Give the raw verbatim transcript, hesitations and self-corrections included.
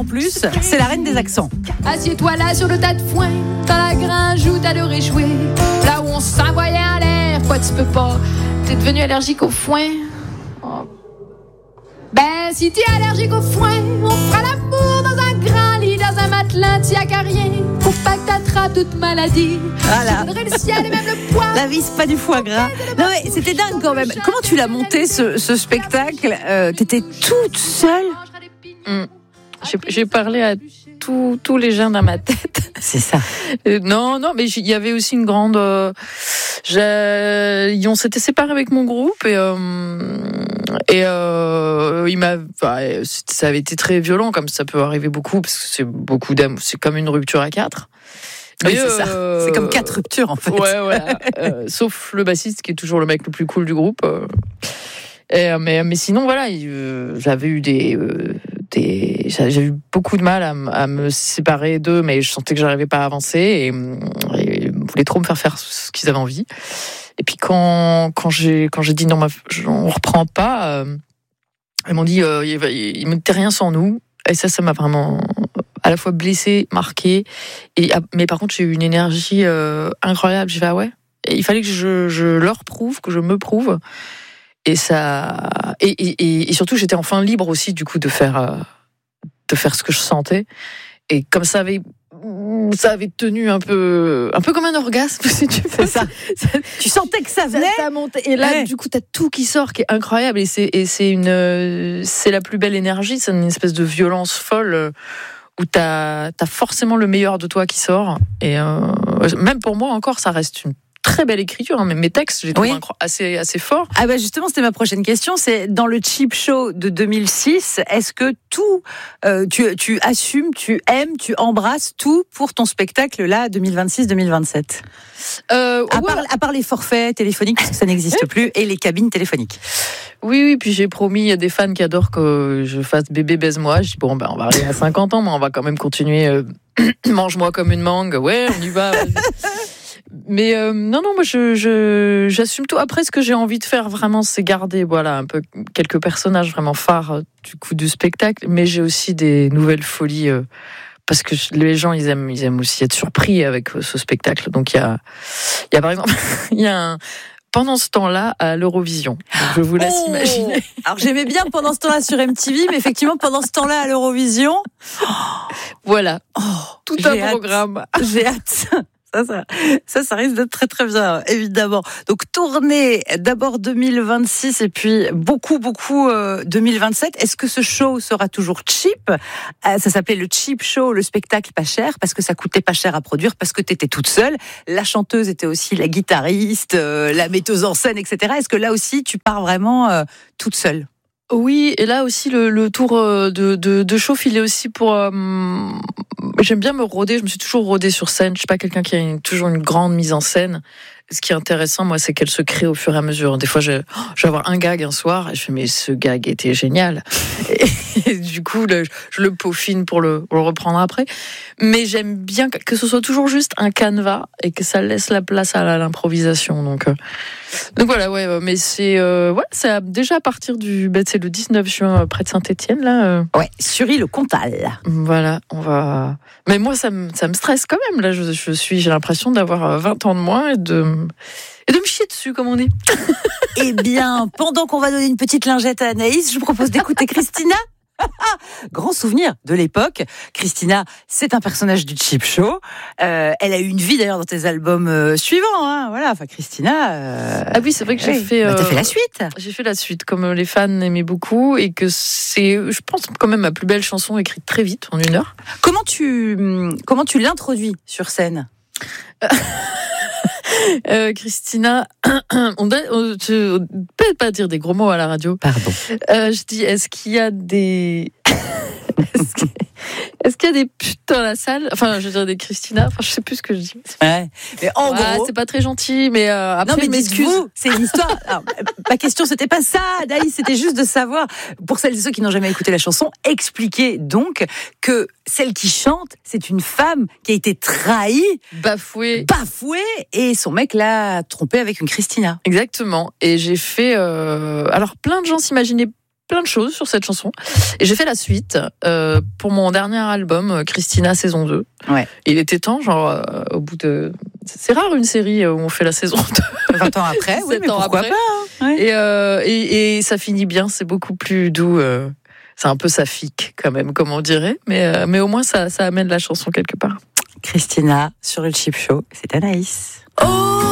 en plus, c'est la reine des accents. Assieds-toi là sur le tas de foin, dans la grange où t'adorais jouer, là où on s'envoyait en l'air. Quoi, tu peux pas, t'es devenu allergique au foin. Oh. Ben, si t'es allergique au foin, on fera l'amour dans un grand lit, dans un matelas, t'y a qu'à rien, pour pas que t'attrapes toute maladie. Voilà. Je voudrais le ciel et même le poids. La vie, c'est pas du foie gras. Non mais c'était dingue quand même. Comment tu l'as monté ce, ce spectacle euh, T'étais toute seule. Mmh. J'ai, j'ai parlé à tous, tous les gens dans ma tête. C'est ça. Euh, non, non, mais il y avait aussi une grande. Euh, j'ai, on s'était séparés avec mon groupe et euh, et euh, il m'a. Bah, ça avait été très violent, comme ça peut arriver beaucoup, parce que c'est beaucoup d'amour. C'est comme une rupture à quatre. Oui, Mais c'est euh, ça. C'est comme quatre ruptures en fait. Ouais, voilà. euh, sauf le bassiste qui est toujours le mec le plus cool du groupe. Euh. Et, mais, mais sinon, voilà, euh, j'avais eu des, euh, des, j'ai eu beaucoup de mal à, à me séparer d'eux, mais je sentais que j'arrivais pas à avancer et, et ils voulaient trop me faire faire ce qu'ils avaient envie. Et puis quand, quand j'ai, quand j'ai dit non, on reprend pas, euh, ils m'ont dit, euh, il, il me dit rien sans nous. Et ça, ça m'a vraiment à la fois blessée, marquée. Et, mais par contre, j'ai eu une énergie euh, incroyable. J'ai fait, ah ouais. Et il fallait que je, je leur prouve, que je me prouve. Et ça, et, et, et surtout, j'étais enfin libre aussi, du coup, de faire, euh, de faire ce que je sentais. Et comme ça avait, ça avait tenu un peu, un peu comme un orgasme, si tu fais ça. ça. Tu sentais que ça venait. Ça, ça montait. Et là, ouais. Du coup, t'as tout qui sort, qui est incroyable. Et c'est, et c'est une, c'est la plus belle énergie. C'est une espèce de violence folle où t'as, t'as forcément le meilleur de toi qui sort. Et euh, même pour moi encore, ça reste une très belle écriture, hein. Mes textes, je les trouve oui. assez, assez forts. Ah bah justement, c'était ma prochaine question. C'est dans le Cheap Show de deux mille six, est-ce que tout, euh, tu, tu assumes, tu aimes, tu embrasses tout pour ton spectacle là, deux mille vingt-six deux mille vingt-sept euh, à, ouais. part, à part les forfaits téléphoniques, parce que ça n'existe plus, et les cabines téléphoniques. Oui, oui, puis j'ai promis, il y a des fans qui adorent que je fasse bébé baise-moi. Je dis bon, ben on va arriver à cinquante ans, mais on va quand même continuer. Euh, mange-moi comme une mangue. Ouais, on y va. Mais euh, non, non, moi je, je, j'assume tout. Après, ce que j'ai envie de faire vraiment, c'est garder voilà, un peu quelques personnages vraiment phares du coup du spectacle. Mais j'ai aussi des nouvelles folies euh, parce que les gens, ils aiment, ils aiment aussi être surpris avec ce spectacle. Donc il y a, il y a par exemple, il y a un. Pendant ce temps-là, à l'Eurovision. Donc, je vous laisse oh imaginer. Alors, j'aimais bien pendant ce temps-là sur M T V, mais effectivement, pendant ce temps-là à l'Eurovision. Oh, voilà. Oh, tout un hâte. programme. J'ai hâte. Ça, ça, ça, ça risque d'être très, très bien, évidemment. Donc, tournée d'abord deux mille vingt-six et puis beaucoup, beaucoup euh, deux mille vingt-sept. Est-ce que ce show sera toujours cheap ? euh, Ça s'appelait le Cheap Show, le spectacle pas cher, parce que ça coûtait pas cher à produire, parce que t'étais toute seule. La chanteuse était aussi la guitariste, euh, la metteuse en scène, et cetera. Est-ce que là aussi, tu pars vraiment euh, toute seule ? Oui, et là aussi, le, le tour de, de, de chauffe, il est aussi pour... Euh, j'aime bien me rôder, je me suis toujours rodée sur scène. Je suis pas quelqu'un qui a une, toujours une grande mise en scène. Ce qui est intéressant, moi, c'est qu'elle se crée au fur et à mesure. Des fois, je, je vais avoir un gag un soir, et je fais, mais ce gag était génial. Et, et du coup, le, je le peaufine pour le, pour le reprendre après. Mais j'aime bien que, que ce soit toujours juste un canevas, et que ça laisse la place à l'improvisation. Donc, euh, donc voilà, ouais, mais c'est, euh, ouais, c'est déjà à partir du, ben, c'est le dix-neuf juin, près de Saint-Étienne, là. Euh, ouais, Sury-le-Comtal. Voilà, on va. Mais moi, ça me, ça me stresse quand même. Là, je, je suis, j'ai l'impression d'avoir vingt ans de moins et de, et de me chier dessus, comme on dit. Eh bien, pendant qu'on va donner une petite lingette à Anaïs, je vous propose d'écouter Christina. Grand souvenir de l'époque. Christina, c'est un personnage du Cheap Show. Euh, elle a eu une vie d'ailleurs dans tes albums euh, suivants. Hein. Voilà, enfin Christina. Euh... Ah oui, c'est vrai que j'ai oui. fait. Bah, t'as euh, fait la suite. J'ai fait la suite, comme les fans aimaient beaucoup, et que c'est, je pense, quand même ma plus belle chanson écrite très vite, en une heure. Comment tu, comment tu l'introduis sur scène? Euh, Christina, on ne peut pas dire des gros mots à la radio. Pardon. Euh, je dis, est-ce qu'il y a des... est-ce, qu'il... est-ce qu'il y a des putes dans la salle? Enfin, je veux dire des Christina. Enfin, je sais plus ce que je dis. Ouais. Mais en ouais, gros, c'est pas très gentil, mais euh, après, non, mais m'excuse. C'est une histoire. Alors, ma question, c'était pas ça, Daïs. C'était juste de savoir, pour celles et ceux qui n'ont jamais écouté la chanson, expliquer donc que celle qui chante, c'est une femme qui a été trahie, bafouée, bafouée, et son mec l'a trompée avec une Christina. Exactement. Et j'ai fait. Euh... Alors, plein de gens s'imaginaient plein de choses sur cette chanson. Et j'ai fait la suite euh, pour mon dernier album, Christina saison deux. Ouais. Il était temps, genre, euh, au bout de... C'est rare une série où on fait la saison deux. vingt ans après, oui, mais pourquoi après. pas hein, ouais. et, euh, et, et ça finit bien, c'est beaucoup plus doux. Euh, c'est un peu saphique, quand même, comme on dirait. Mais, euh, mais au moins, ça, ça amène la chanson quelque part. Christina, sur le Chip Show, c'est Anaïs. Oh